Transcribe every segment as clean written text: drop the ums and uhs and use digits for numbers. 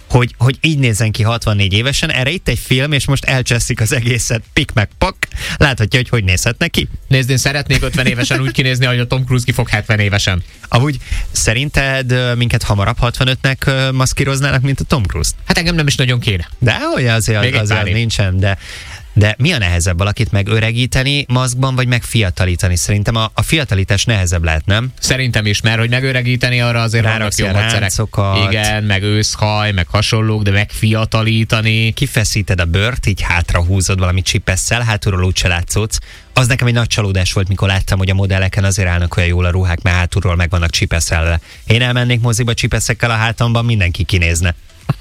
hogy így nézzen ki 64 évesen, erre itt egy film, és most elcseszik az egészet, pik meg pak, láthatja, hogy nézhet neki. Nézd, én szeretnék 50 évesen úgy kinézni, hogy a Tom Cruise ki fog 70 évesen. Amúgy szerinted minket hamarabb 65-nek maszkíroznának, mint a Tom Cruise-t? Hát engem nem is nagyon kéne. De olyan azért nincsen, de mi a nehezebb, valakit megöregíteni maszkban, vagy megfiatalítani? Szerintem a fiatalítás nehezebb lehet, nem? Szerintem is, mert hogy megöregíteni arra azért vannak jó módszerek. Igen, meg őszhaj, meg hasonlók, de megfiatalítani. Kifeszíted a bőrt, így hátra húzod valami csipesszel, hátulról úgyse látszódsz. Az nekem egy nagy csalódás volt, mikor láttam, hogy a modelleken azért állnak olyan jól a ruhák, mert hátulról meg vannak csipeszelve. Én elmennék moziba csipeszekkel a hátamban, mindenki kinézne.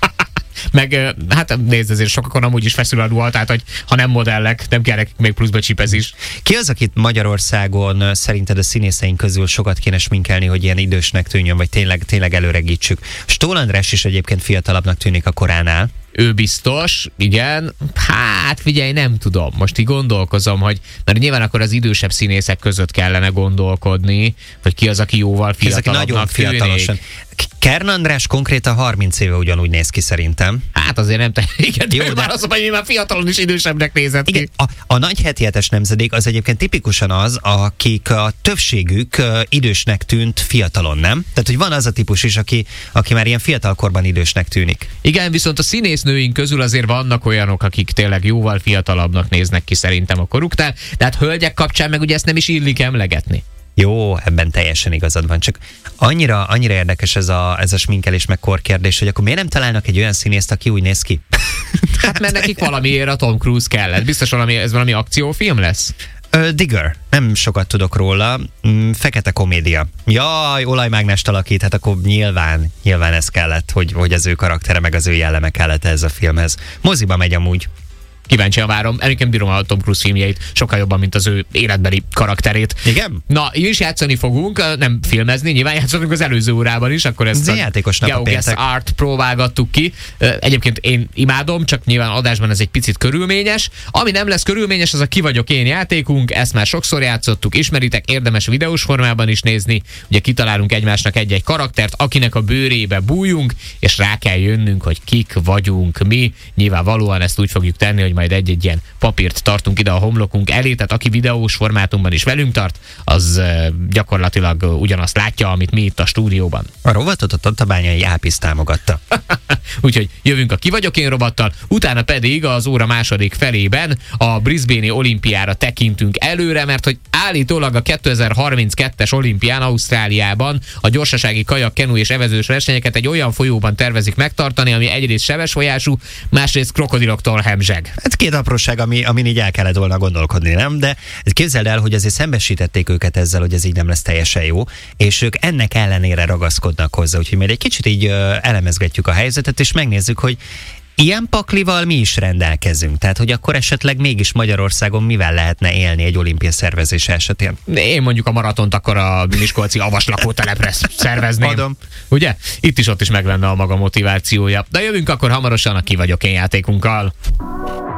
Meg hát nézd, azért sokakon amúgy is feszül a ruha, tehát hogy ha nem modellek, nem kell nekik még pluszba csipezés. Ki az, akit Magyarországon szerinted a színészeink közül sokat kéne sminkelni, hogy ilyen idősnek tűnjön, vagy tényleg előregítsük? Stól András is egyébként fiatalabbnak tűnik a koránál. Ő biztos, igen. Hát figyelj, nem tudom. Most így gondolkozom, hogy mert nyilván akkor az idősebb színészek között kellene gondolkodni, hogy ki az, aki jóval fiatalabbnak tűnik. Kern András konkrétan 30 éve ugyanúgy néz ki szerintem. Hát azért nem igen, jó, de az, hogy már fiatalon is idősebbnek nézett ki. Igen, a nagy 77-es nemzedék az egyébként tipikusan az, akik a többségük idősnek tűnt fiatalon, nem? Tehát, hogy van az a típus is, aki már ilyen fiatalkorban idősnek tűnik. Igen, viszont a színésznőink közül azért vannak olyanok, akik tényleg jóval fiatalabbnak néznek ki szerintem a koruknál, de hát hölgyek kapcsán meg ugye ezt nem is illik emlegetni. Jó, ebben teljesen igazad van, csak annyira érdekes ez a sminkelés meg korkérdés, hogy akkor miért nem találnak egy olyan színészt, aki úgy néz ki? Hát mert nekik valamiért a Tom Cruise kellett. Biztos ez valami akciófilm lesz? Digger. Nem sokat tudok róla. Fekete komédia. Jaj, olajmágnest alakít, hát akkor nyilván ez kellett, hogy az ő karaktere meg az ő jelleme kellett ez a filmhez. Moziba megy amúgy. Kíváncsian várom. Egyébként bírom a Tom Cruise filmjeit sokkal jobban, mint az ő életbeli karakterét. Igen? Na, is játszani fogunk, nem filmezni, nyilván játszottunk az előző órában is, akkor ezt a GeoGuess Art próbálgattuk ki. Egyébként én imádom, csak nyilván adásban ez egy picit körülményes. Ami nem lesz körülményes, az a Ki vagyok én játékunk, ezt már sokszor játszottuk, ismeritek, érdemes videós formában is nézni. Ugye kitalálunk egymásnak egy-egy karaktert, akinek a bőrébe bújjunk, és rá kell jönnünk, hogy kik vagyunk mi. Nyilvánvalóan ezt úgy fogjuk tenni, hogy majd egy-egy ilyen papírt tartunk ide a homlokunk elé, tehát aki videós formátumban is velünk tart, az gyakorlatilag ugyanazt látja, amit mi itt a stúdióban. A rovatot a Tatabányai Ápisz támogatta. Úgyhogy jövünk a Ki vagyok én rovattal, utána pedig az óra második felében a Brisbane-i olimpiára tekintünk előre, mert hogy állítólag a 2032-es olimpián Ausztráliában a gyorsasági kajak, kenu és evezős versenyeket egy olyan folyóban tervezik megtartani, ami egyrészt seves folyású, másrészt krokodiloktól hemzseg. Ez két apróság, amin így el kellett volna gondolkodni, nem? De képzeld el, hogy azért szembesítették őket ezzel, hogy ez így nem lesz teljesen jó, és ők ennek ellenére ragaszkodnak hozzá, úgyhogy majd egy kicsit így elemezgetjük a helyzetet, és megnézzük, hogy ilyen paklival mi is rendelkezünk. Tehát, hogy akkor esetleg mégis Magyarországon mivel lehetne élni egy olimpia szervezése esetén? Én mondjuk a maratont akkor a miskolci avas lakótelepre szervezném. Adom. Ugye? Itt is ott is meg lenne a maga motivációja. De jövünk akkor hamarosan a Ki vagyok én játékunkkal.